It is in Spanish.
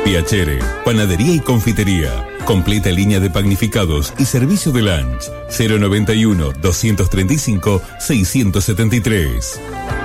Piacere, panadería y confitería. Completa línea de panificados y servicio de lunch. 091 235 673.